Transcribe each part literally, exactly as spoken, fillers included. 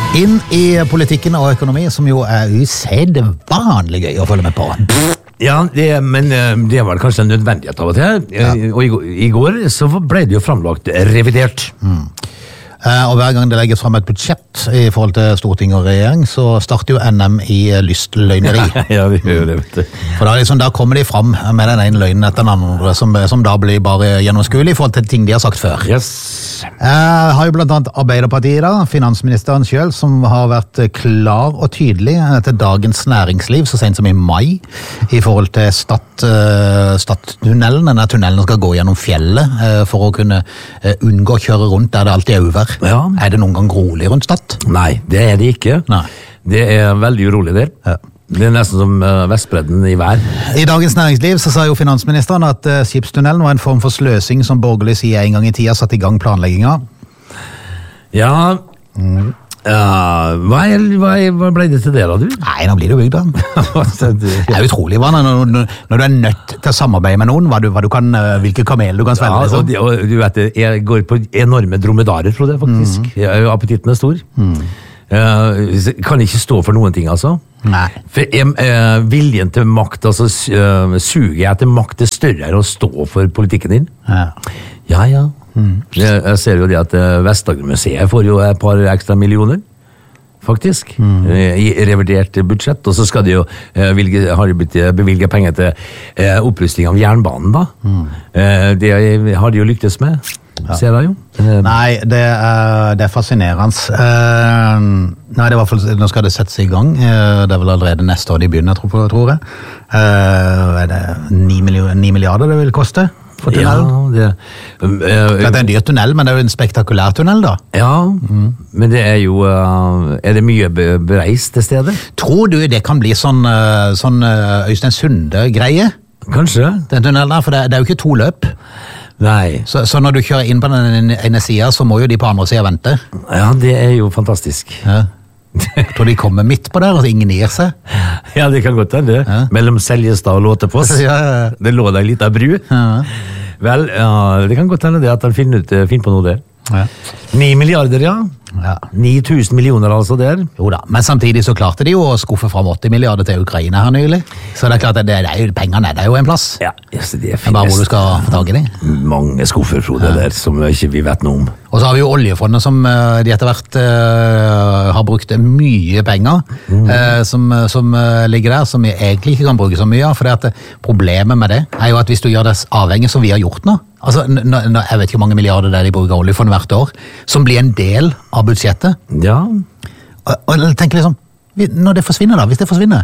Inn i politikken og økonomi, som jo er usedvanlig gøy å følge med på. Ja, det, men det var kanskje en nødvendighet av og til. Ja. Og i går, i går så ble det jo framlagt revidert. Mm. Og hver gang det legges frem et budsjett i forhold til storting og regjering, så starter jo N M i lystløgneri. Ja, vi gjør det, vet du. For da, liksom, da kommer de frem med den ene løgnen etter den andre, som, som da blir bare gjennomskuelig i forhold til ting de har sagt før. Yes. Jeg har jo blant annet Arbeiderpartiet da, finansministeren selv, som har vært klar og tydelig til dagens næringsliv, så sent som i mai, i forhold til Stad, uh, Stadtunnelen. Denne tunnelen skal gå gjennom fjellet uh, for å kunne uh, unngå å kjøre rundt der det alltid er uvær. Ja. Er det noen gang rolig rundt Stad? Nei, det er det ikke. Nei. Det er veldig urolig der. Ja. Det er nesten som uh, Vestbredden i vær. I Dagens Næringsliv så sa jo finansministeren at uh, skipstunnelen var en form for sløsing som borgerlig sier en gang i tida satt i gang planlegginga. Ja, mm. Uh, hva, er, hva, er, hva ble det til det da, du? Nei, nå blir det bygd da. Det er utrolig, hva, når, når, når du er nødt til å samarbeide med noen, hva du, hva du kan, hvilke kamel du kan svelge. Ja, og, og du vet det, jeg går på enorme dromedarer, tror jeg faktisk. Mm. Appetitten er stor. Mm. Uh, kan ikke stå for noen ting, altså. Nei. For uh, viljen til makt, altså uh, suger jeg til makt er større enn å stå for politikken din. Ja, ja. ja. Mm. Jeg, jeg ser jo det at uh, Vest-Agder-museet får jo et par ekstra millioner, faktisk, mm. uh, i revidert budsjett, og så skal de jo uh, vilge, har de blitt bevilget penger til uh, opprustning av jernbanen da. Mm. Uh, det har de jo lyktes med. Ja. Ser jeg jo. Nei, det er, det er fascinerende. Uh, nei, det er i hvert fall, nå skal det settes i gang. Uh, det er vel allerede neste år de begynner, tror, tror jeg. Uh, er det ni milliarder det vil koste for tunnelen? Ja, det, uh, det er en dyr tunnel, men det er jo en spektakulær tunnel da. Ja, mm. men det er jo, uh, er det mye bereist til stedet? Tror du det kan bli sånn, uh, sånn uh, Øystein Sunde-greie? Kanskje. Den tunnelen der, for det, det er jo ikke to løp. Nei. Så, så når du kjører inn på den ene siden, så må jo de på andre siden vente. Ja, det er jo fantastisk. Ja. Jeg tror de kommer midt på der, og ingen gir seg. Ja, det kan godt hende. Ja. Mellom Seljestad og Låtefoss. Ja, ja. Det lå der litt av bru. Ja. Vel, ja, det kan godt hende det at han finner, ut, finner på noe der. Ja. Ni milliarder, ja. Ja. ni tusen millioner altså der. Jo da, men samtidig så klarte de jo å skuffe fram åtti milliarder til Ukraina her nylig. Så det er klart at det, det er jo, pengene er det jo en plass. Ja, yes, det er bare hvor du skal få tag i det. Mange skuffer, Frode, ja. Der som ikke vi vet noe om. Og så har vi jo oljefondet som de etter hvert uh, har brukt mye penger, mm. uh, som, som uh, ligger der, som vi egentlig ikke kan bruke så mye av, for det at problemet med det er jo at hvis du gjør det avhengig som vi har gjort nå, altså, n- n- jeg vet ikke hvor mange milliarder der de bruker oljefondet hvert år, som blir en del av budsjettet. Ja. Og, og tenk liksom, når det forsvinner da, hvis det forsvinner,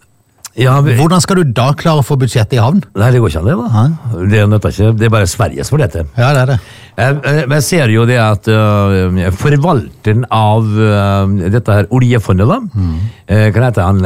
ja, vi... hvordan skal du da klare å få budsjettet i havn? Nei, det går ikke an det da. Ja. Det er nødt ikke, det er bare Sveriges for dette. Ja, det er det. Jeg, jeg ser jo det at uh, forvalteren av uh, dette her oljefondet da, mm. uh, kan hete han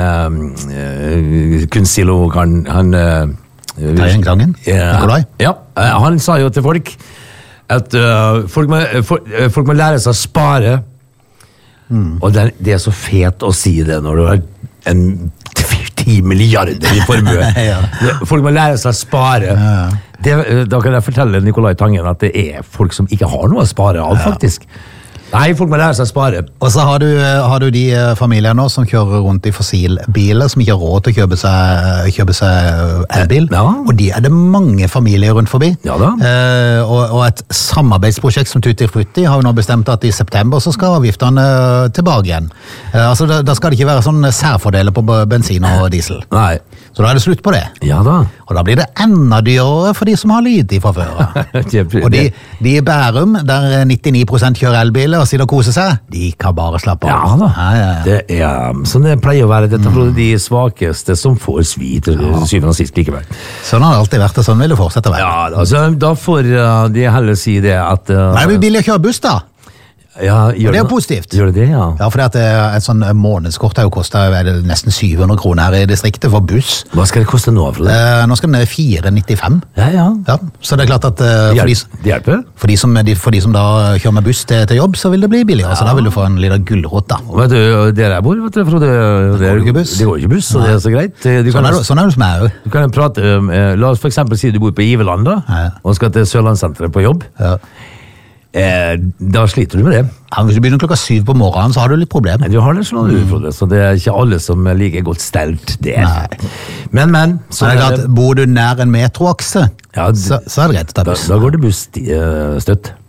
uh, Kunstsilo, han... han uh, Terjen Krangen? Ja, Nikolai? Ja, han sa jo til folk at uh, folk, må, for, folk må lære seg å spare. Mm. Og det er, det er så fet å si det når du har en ti milliarder i formue. Ja. Folk må lære seg å spare. Ja. Det, da kan jeg fortelle Nikolai Tangen at det er folk som ikke har noe å spare av, faktisk. Nei, folk må lære seg å spare. Og så har du, har du de familier nå som kjører rundt i fossilbiler, som ikke har råd til å kjøpe seg, kjøpe seg elbil. Ja. Og de er det mange familier rundt forbi. Ja da. Eh, og, og et samarbeidsprosjekt som Tutti Frutti har jo nå bestemt at i september så skal avgiftene tilbake igjen. Eh, altså da, da skal det ikke være sånn særfordeler på bensin og diesel. Nei. Så da er det slutt på det. Ja da. Og da blir det enda dyrere for de som har lite fra før. Og de, de i Bærum, der nittini prosent kjører elbiler og sitter og koser seg, de kan bare slappe av. Ja da. Ja, ja, ja. Det er sånn det pleier å være. Dette for mm. de svakeste som får svit, ja. Syvende og sist likevel. Sånn har det alltid vært, og sånn vil det fortsette å være. Ja, altså, da får uh, de heller si det at... Uh, Men det blir billig å kjøre buss da. Ja, det er jo positivt. Gjør det det, ja? Ja, for det er et sånn månedskort har jo kostet nesten syv hundre kroner her i distriktet for buss. Hva skal det koste nå, for det? Eh, nå skal det ned fire nittifem. Ja, ja. Ja, så det er klart at uh, det, for, hjelper. de, det hjelper. For, de som, de, for de som da kjører med buss til, til jobb, så vil det bli billigere. Ja. Så da vil du få en liten gulrot da. Vet du, der jeg bor, vet du, for det, det, går ikke buss. Det går ikke buss, så det er så greit. Du sånn, er det, sånn er det som er jo. Du kan prate, um, la oss for eksempel si du bor på Iveland da, ja. Og skal til Sørlandssenteret på jobb. Ja. eh, da sliter du med det. Ja, hvis du begynner klokka syv på morgenen, så har du litt problem. Du har det sånn, mm. Frode, så det er ikke alle som er like godt stelt der. Nei. Men, men. Så er det klart, bor du nær en metroakse, ja, så, så er det greit å ta buss. Da, da går det buss uh, støtt.